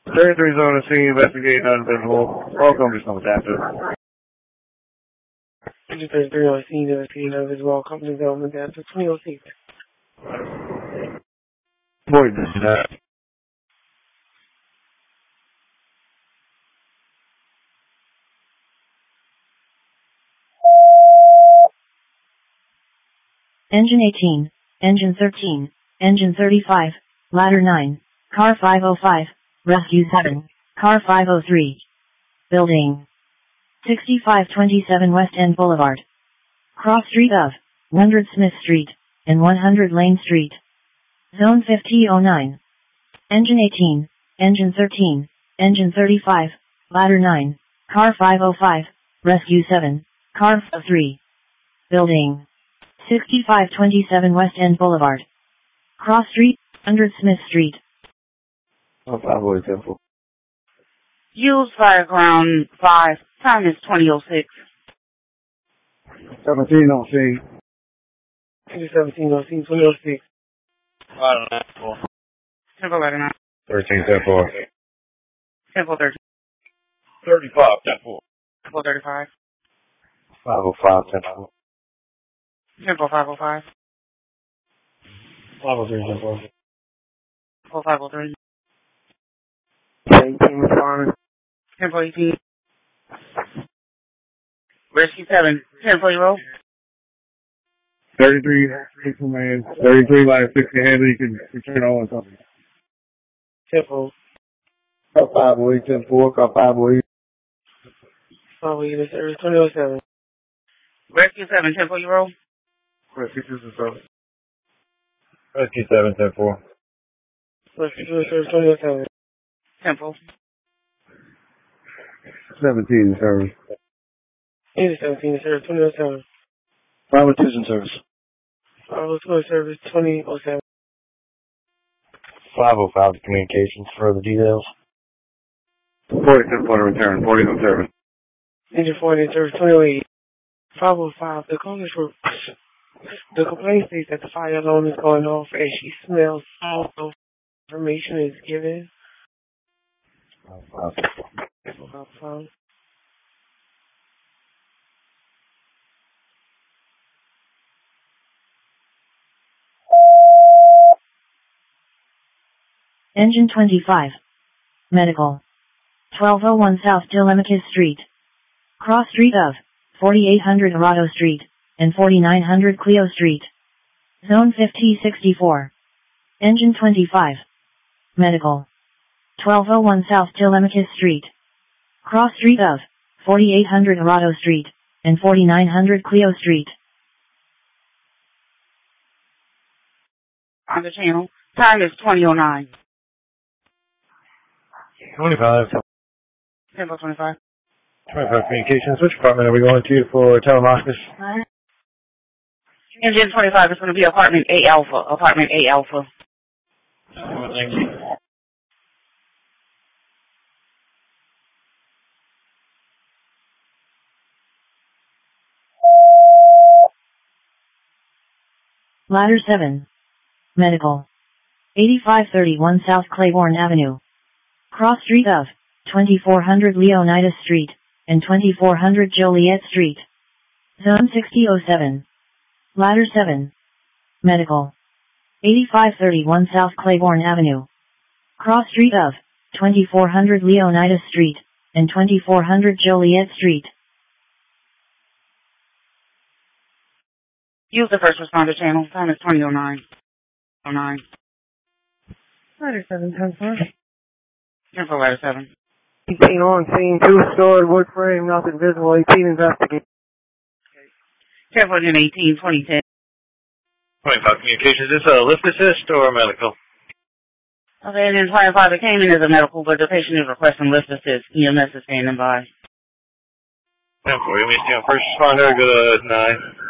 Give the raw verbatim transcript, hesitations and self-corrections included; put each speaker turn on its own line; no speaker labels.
thirty-three zone to scene, investigating uninvisible. All companies come with after.
Engine thirty-three on scene, investigating uninvisible. All companies come with after twenty oh six.
Boy, this is that.
Engine eighteen, Engine thirteen, Engine thirty-five, Ladder nine, Car five oh five, Rescue seven, Car five oh three. Building sixty-five twenty-seven West End Boulevard. Cross street of one hundred Smith Street and one hundred Lane Street. Zone fifty oh nine. Engine eighteen, Engine thirteen, Engine thirty-five, Ladder nine, Car five oh five, Rescue seven, Car five oh three. Building sixty-five twenty-seven West End Boulevard. Cross street, one hundred Smith Street.
Oh, five boys, simple.
Use fire ground five. Time is twenty oh six.
seventeen on scene.
Engine seventeen on scene, twenty oh six.
Ladder four.
Tempo ladder nine.
thirteen, ten four.
Tempo thirteen.
thirty-five, ten four.
Tempo thirty-five.
five oh five, ten four.
Tempo five oh five.
five oh three, ten four.
Tempo five oh three.
eighteen responding.
Tempo eighteen. Rescue seven. Tempo zero.
thirty-three, three command. thirty-three, line sixty handle, you can return on something.
Tempo.
Car five oh eight, ten four, car five oh eight.
five oh eight in service, twenty oh seven.
Rescue seven. Tempo zero.
Rescue two in service. Rescue seven, ten four.
Rescue two in service, twenty oh seven.
Tempo.
seventeen in service.
Engine seventeen in service, twenty oh seven.
five oh two in service.
five oh two in service, twenty oh seven.
five oh five to communications, further details. forty-seven point return, forty in service.
Engine forty in service, twenty oh eight. five oh five, the callers were, the complaint states that the fire alarm is going off as she smells smoke. No information is given.
five oh five.
Engine twenty-five. Medical. twelve oh one South Telemachus Street. Cross street of forty-eight hundred Arado Street and forty-nine hundred Clio Street. Zone fifty sixty-four. Engine twenty-five. Medical. twelve oh one South Telemachus Street. Cross street of forty-eight hundred Arado Street and forty-nine hundred Clio Street.
On the channel. Time is twenty oh nine.
twenty-five.
Tempo twenty-five.
twenty-five communications. Which department are we going to for Telemachus?
Engine twenty-five is going to be apartment A Alpha. Apartment A Alpha.
Thank you.
Ladder seven. Medical. eighty-five thirty-one South Claiborne Avenue. Cross street of twenty-four hundred Leonidas Street and twenty-four hundred Joliet Street. Zone sixty oh seven. Ladder seven. Medical. eighty-five thirty-one South Claiborne Avenue. Cross street of twenty-four hundred Leonidas Street and twenty-four hundred Joliet Street.
Use the first responder channel. Time is twenty oh nine. oh nine.
Ladder seven, ten four.
Tempo ladder seven.
eighteen on scene, two stored wood frame, nothing visible, eighteen investigate.
Tempo in eighteen, twenty ten.
twenty-five communications. Is this a lift assist or medical?
Okay, and then twenty-five, it came in as a medical, but the patient is requesting lift assist. E M S is standing by.
ten four, you may stay on first responder, go to nine.